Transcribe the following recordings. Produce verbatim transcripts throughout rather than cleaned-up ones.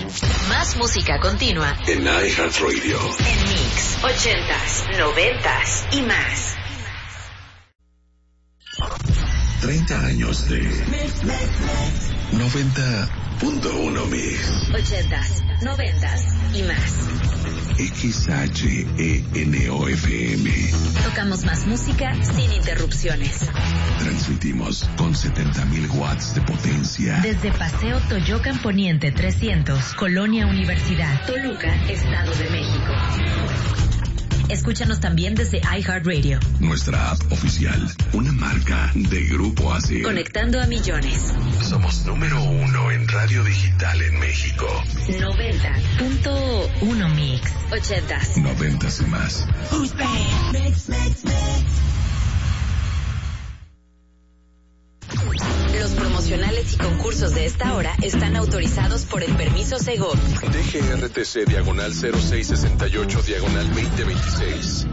Más música continua en iHeartRadio. En Mix, ochentas, noventas y más. treinta años de noventa punto uno Mix. Ochentas, noventas y más. X H E N O F M. Tocamos más música sin interrupciones. Transmitimos con setenta mil watts de potencia. Desde Paseo Toyocan Poniente trescientos, Colonia Universidad, Toluca, Estado de México. Escúchanos también desde iHeartRadio. Nuestra app oficial, una marca de Grupo Asir. Conectando a millones. Somos número uno en radio digital en México. noventa punto uno Mix. Ochentas. Noventas y más. Who's bad? Mix, mix, mix. Los promocionales y concursos de esta hora están autorizados por el permiso Segov. D G R T C diagonal cero seis sesenta y ocho diagonal veinte veintiséis.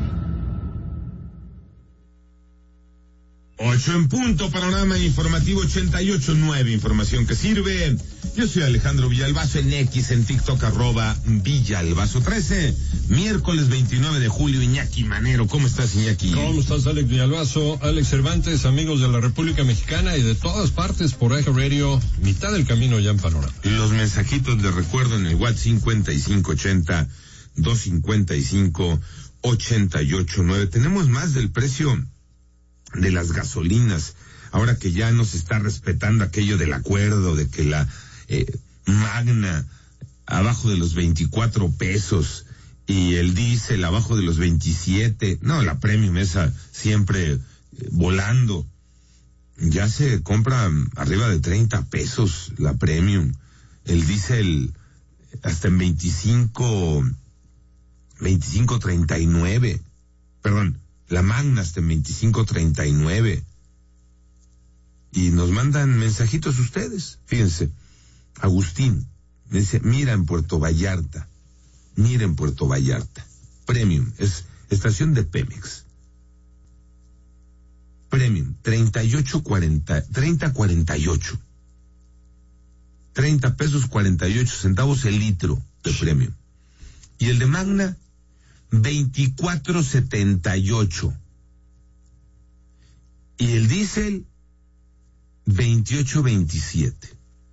Ocho en punto, panorama informativo ochenta y ocho nueve, información que sirve. Yo soy Alejandro Villalbazo en X, en TikTok, arroba Villalbazo trece. Miércoles veintinueve de julio, Iñaki Manero. ¿Cómo estás, Iñaki? ¿Cómo estás, Alex Villalbazo? Alex Cervantes, amigos de la República Mexicana y de todas partes por iHeartRadio, mitad del camino ya en panorama. Los mensajitos de recuerdo en el WhatsApp cincuenta y cinco ochenta, doscientos cincuenta y cinco, ochenta y ocho nueve. Tenemos más del precio de las gasolinas, ahora que ya no se está respetando aquello del acuerdo de que la eh, Magna abajo de los veinticuatro pesos y el diésel abajo de los veintisiete, no, la Premium esa siempre eh, volando, ya se compra arriba de treinta pesos la Premium, el diésel hasta en veinticinco, veinticinco treinta y nueve, perdón, la Magna hasta en veinticinco treinta y nueve. Y nos mandan mensajitos ustedes. Fíjense, Agustín me dice, mira en Puerto Vallarta, mira en Puerto Vallarta, Premium, es estación de Pemex. Premium, treinta y ocho cuarenta, treinta cuarenta y ocho. treinta pesos cuarenta y ocho centavos el litro de Premium. Y el de Magna, veinticuatro setenta y ocho. Y el diésel, veintiocho veintisiete.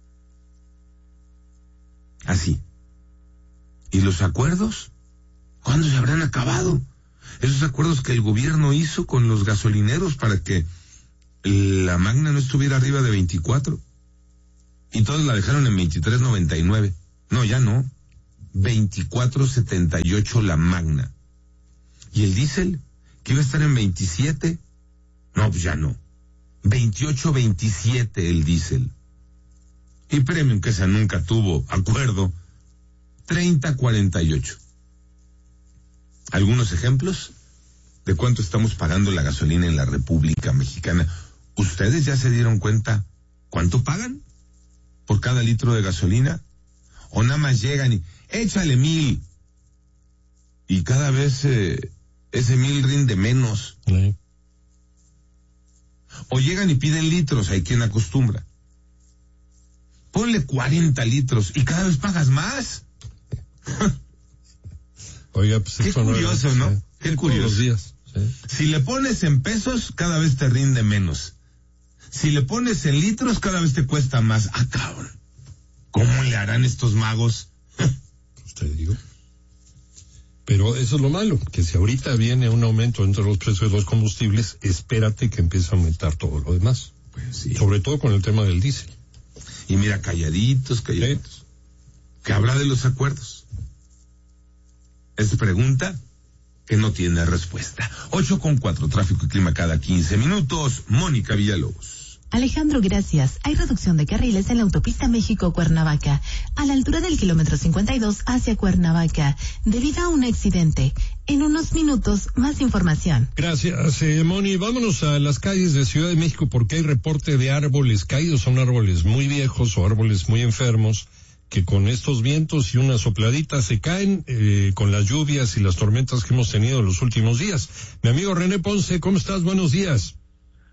Así. ¿Y los acuerdos? ¿Cuándo se habrán acabado? Esos acuerdos que el gobierno hizo con los gasolineros para que la Magna no estuviera arriba de veinticuatro. Y todos la dejaron en veintitrés noventa y nueve. No, ya no. veinticuatro setenta y ocho la Magna. ¿Y el diésel? ¿Que iba a estar en veintisiete? No, pues ya no. veintiocho veintisiete el diésel. Y Premium, que esa nunca tuvo acuerdo, treinta cuarenta y ocho. Algunos ejemplos de cuánto estamos pagando la gasolina en la República Mexicana. ¿Ustedes ya se dieron cuenta cuánto pagan por cada litro de gasolina? ¿O nada más llegan y échale mil? Y cada vez eh, ese mil rinde menos. Sí. O llegan y piden litros, hay quien acostumbra. Ponle cuarenta litros y cada vez pagas más. Oiga, pues qué eso curioso, ¿no? ¿no? Qué sí, curioso. Todos los días, sí. Si le pones en pesos, cada vez te rinde menos. Si le pones en litros, cada vez te cuesta más. Ah, cabrón. ¿Cómo le harán estos magos? Usted digo. Pero eso es lo malo, que si ahorita viene un aumento entre los precios de los combustibles, espérate que empiece a aumentar todo lo demás. Pues sí. Sobre todo con el tema del diésel. Y mira, calladitos, calladitos. Sí. ¿Qué habrá de los acuerdos? Es pregunta que no tiene respuesta. Ocho con cuatro, tráfico y clima cada quince minutos. Mónica Villalobos. Alejandro, gracias. Hay reducción de carriles en la autopista México-Cuernavaca, a la altura del kilómetro cincuenta y dos hacia Cuernavaca, debido a un accidente. En unos minutos, más información. Gracias, eh, Moni. Vámonos a las calles de Ciudad de México porque hay reporte de árboles caídos. Son árboles muy viejos o árboles muy enfermos que con estos vientos y una sopladita se caen eh, con las lluvias y las tormentas que hemos tenido en los últimos días. Mi amigo René Ponce, ¿cómo estás? Buenos días.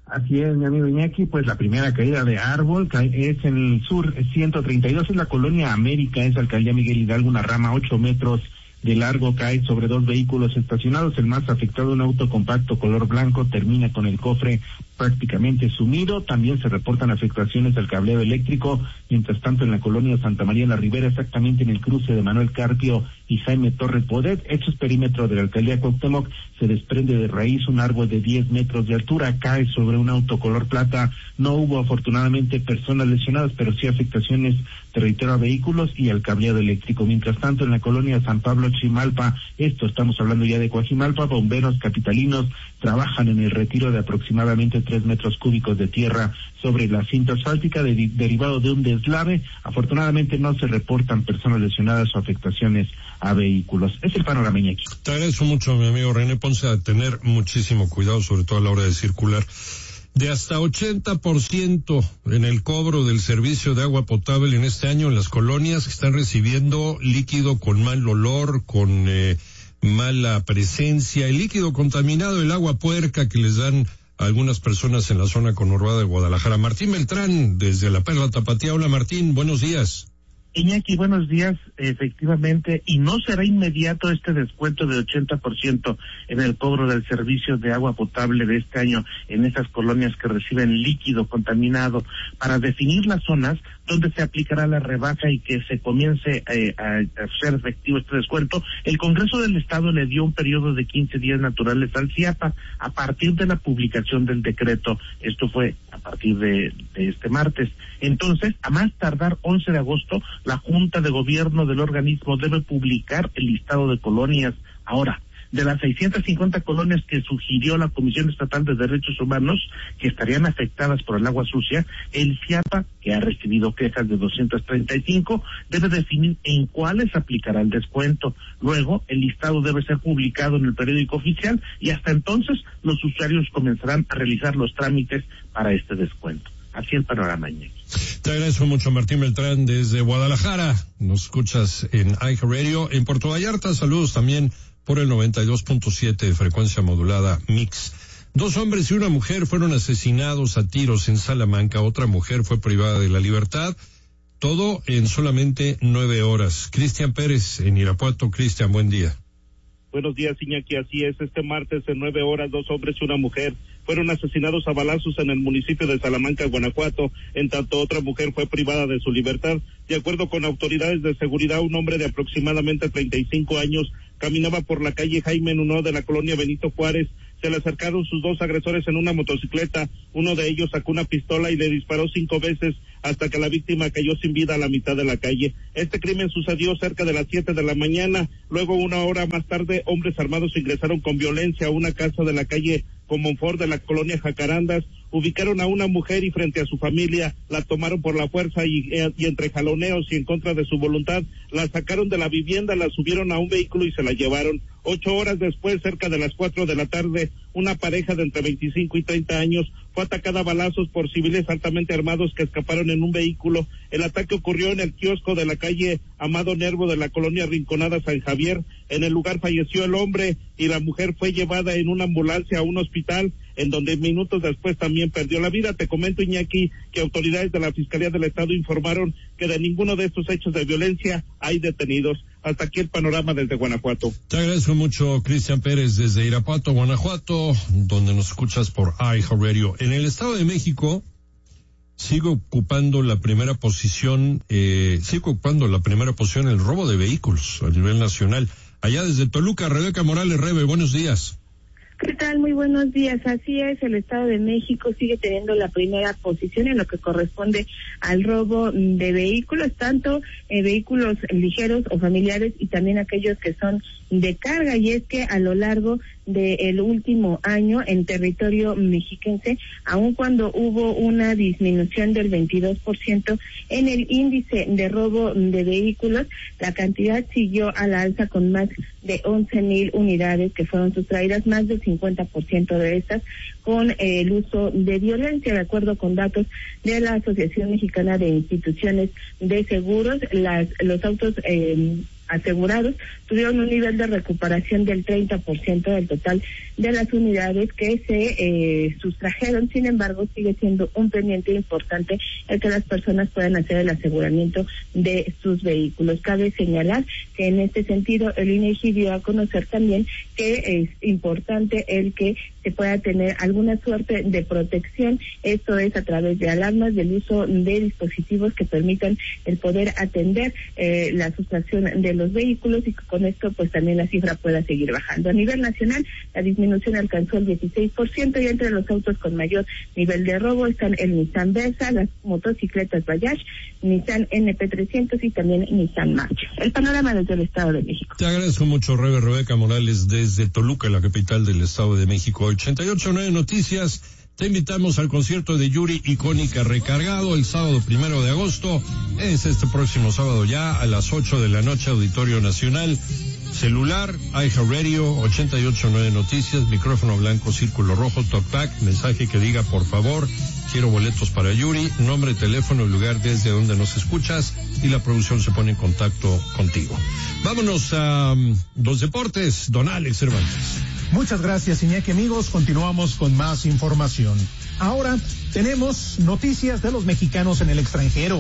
Así es, mi amigo Iñaki, pues la primera caída de árbol es en el sur ciento treinta y dos, es la colonia América, es alcaldía Miguel Hidalgo, una rama ocho metros de largo cae sobre dos vehículos estacionados. El más afectado, un auto compacto color blanco, termina con el cofre prácticamente sumido. También se reportan afectaciones al cableo eléctrico. Mientras tanto, en la colonia Santa María la Ribera, exactamente en el cruce de Manuel Carpio y Jaime Torre Podet, hechos perímetro de la alcaldía Cuauhtémoc, se desprende de raíz un árbol de diez metros de altura, cae sobre un auto color plata. No hubo afortunadamente personas lesionadas, pero sí afectaciones, te reitero, a vehículos y al cableado eléctrico. Mientras tanto, en la colonia San Pablo Chimalpa, esto estamos hablando ya de Coajimalpa, bomberos capitalinos trabajan en el retiro de aproximadamente tres metros cúbicos de tierra sobre la cinta asfáltica de, derivado de un deslave. Afortunadamente no se reportan personas lesionadas o afectaciones a vehículos. Es el panorama, Iñaki. Te agradezco mucho, mi amigo René Ponce, a tener muchísimo cuidado, sobre todo a la hora de circular. De hasta ochenta por ciento en el cobro del servicio de agua potable en este año en las colonias que están recibiendo líquido con mal olor, con eh, mala presencia, el líquido contaminado, el agua puerca que les dan a algunas personas en la zona conurbada de Guadalajara. Martín Beltrán, desde la Perla Tapatía. Hola, Martín, buenos días. Iñaki, buenos días. Efectivamente, y no será inmediato este descuento de ochenta por ciento en el cobro del servicio de agua potable de este año en esas colonias que reciben líquido contaminado. Para definir las zonas donde se aplicará la rebaja y que se comience eh, a, a ser efectivo este descuento, el Congreso del Estado le dio un periodo de quince días naturales al CIAPA a partir de la publicación del decreto. Esto fue a partir de, de este martes. Entonces, a más tardar once de agosto, la Junta de Gobierno del organismo debe publicar el listado de colonias. Ahora, de las seiscientas cincuenta colonias que sugirió la Comisión Estatal de Derechos Humanos que estarían afectadas por el agua sucia, el CIAPA, que ha recibido quejas de doscientas treinta y cinco, debe definir en cuáles aplicará el descuento. Luego, el listado debe ser publicado en el periódico oficial y hasta entonces los usuarios comenzarán a realizar los trámites para este descuento. Así el panorama, Iñaki. Te agradezco mucho, Martín Beltrán, desde Guadalajara. Nos escuchas en iHeartRadio. En Puerto Vallarta, saludos también por el noventa y dos punto siete de frecuencia modulada Mix. Dos hombres y una mujer fueron asesinados a tiros en Salamanca. Otra mujer fue privada de la libertad. Todo en solamente nueve horas. Cristian Pérez, en Irapuato. Cristian, buen día. Buenos días, Iñaki. Así es, este martes en nueve horas, dos hombres y una mujer fueron asesinados a balazos en el municipio de Salamanca, Guanajuato, en tanto otra mujer fue privada de su libertad. De acuerdo con autoridades de seguridad, un hombre de aproximadamente treinta y cinco años caminaba por la calle Jaime Nuno de la colonia Benito Juárez. Se le acercaron sus dos agresores en una motocicleta. Uno de ellos sacó una pistola y le disparó cinco veces hasta que la víctima cayó sin vida a la mitad de la calle. Este crimen sucedió cerca de las siete de la mañana. Luego, una hora más tarde, hombres armados ingresaron con violencia a una casa de la calle Comonfort de la colonia Jacarandas. Ubicaron a una mujer y frente a su familia la tomaron por la fuerza y, eh, y entre jaloneos y en contra de su voluntad la sacaron de la vivienda, la subieron a un vehículo y se la llevaron. Ocho horas después, cerca de las cuatro de la tarde, una pareja de entre veinticinco y treinta años fue atacada a balazos por civiles altamente armados que escaparon en un vehículo. El ataque ocurrió en el kiosco de la calle Amado Nervo de la colonia Rinconada San Javier. En el lugar falleció el hombre y la mujer fue llevada en una ambulancia a un hospital, en donde minutos después también perdió la vida. Te comento, Iñaki, que autoridades de la Fiscalía del Estado informaron que de ninguno de estos hechos de violencia hay detenidos. Hasta aquí el panorama desde Guanajuato. Te agradezco mucho, Cristian Pérez, desde Irapuato, Guanajuato, donde nos escuchas por iHeartRadio. En el Estado de México sigue ocupando la primera posición, eh, sigue ocupando la primera posición el robo de vehículos a nivel nacional. Allá desde Toluca, Rebeca Morales. Rebe, buenos días. ¿Qué tal? Muy buenos días. Así es, el Estado de México sigue teniendo la primera posición en lo que corresponde al robo de vehículos, tanto eh, vehículos ligeros o familiares y también aquellos que son de carga. Y es que a lo largo del último año en territorio mexiquense, aun cuando hubo una disminución del veintidós por ciento en el índice de robo de vehículos, la cantidad siguió a la alza con más de once mil unidades que fueron sustraídas, más del cincuenta por ciento de estas con eh, el uso de violencia. De acuerdo con datos de la Asociación Mexicana de Instituciones de Seguros, las, los autos eh, asegurados tuvieron un nivel de recuperación del treinta por ciento del total de las unidades que se eh, sustrajeron. Sin embargo, sigue siendo un pendiente importante el que las personas puedan hacer el aseguramiento de sus vehículos. Cabe señalar que en este sentido el INEGI dio a conocer también que es importante el que se pueda tener alguna suerte de protección, esto es a través de alarmas, del uso de dispositivos que permitan el poder atender eh, la sustracción de los vehículos y que con esto pues también la cifra pueda seguir bajando. A nivel nacional, la disminución alcanzó el dieciséis por ciento y entre los autos con mayor nivel de robo están el Nissan Versa, las motocicletas Bajaj, Nissan N P trescientos y también Nissan March. El panorama desde el Estado de México. Te agradezco mucho, Rebe Rebeca Morales, desde Toluca, la capital del Estado de México. ochenta y ocho punto nueve Noticias. Te invitamos al concierto de Yuri Icónica Recargado el sábado primero de agosto. Es este próximo sábado ya a las ocho de la noche, Auditorio Nacional. Celular, iHeartRadio, ochenta y ocho punto nueve Noticias, micrófono blanco, círculo rojo, talkback, mensaje que diga por favor, quiero boletos para Yuri, nombre, teléfono, lugar desde donde nos escuchas y la producción se pone en contacto contigo. Vámonos a um, los deportes, don Alex Cervantes. Muchas gracias, Iñaki. Amigos, continuamos con más información. Ahora tenemos noticias de los mexicanos en el extranjero.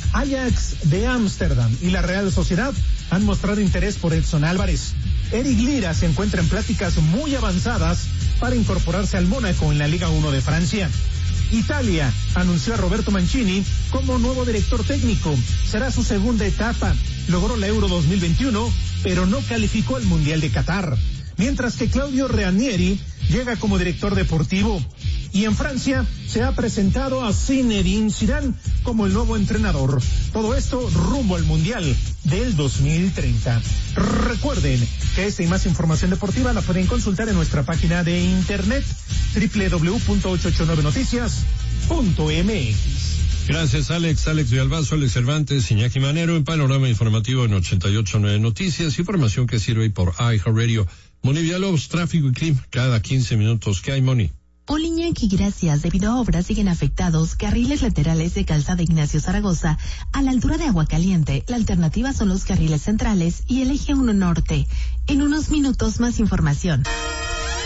Ajax de Ámsterdam y la Real Sociedad han mostrado interés por Edson Álvarez. Eric Lira se encuentra en pláticas muy avanzadas para incorporarse al Mónaco en la Liga uno de Francia. Italia anunció a Roberto Mancini como nuevo director técnico. Será su segunda etapa. Logró la Euro dos mil veintiuno, pero no calificó al Mundial de Qatar. Mientras que Claudio Ranieri llega como director deportivo. Y en Francia se ha presentado a Zinedine Zidane como el nuevo entrenador. Todo esto rumbo al Mundial del dos mil treinta. Recuerden que esta y más información deportiva la pueden consultar en nuestra página de internet doble u doble u doble u punto ochocientos ochenta y nueve noticias punto m x. Gracias, Alex. Alex Villalbazo, Alex Cervantes, Iñaki Manero, en Panorama Informativo en ochenta y ocho punto nueve Noticias. Información que sirve por iHeartRadio. Moni Villalobos, tráfico y clima, cada quince minutos. ¿Qué hay, Moni? Hola, Iñaki, gracias. Debido a obras siguen afectados carriles laterales de Calzada Ignacio Zaragoza a la altura de Aguacaliente. La alternativa son los carriles centrales y el eje uno norte. En unos minutos más información.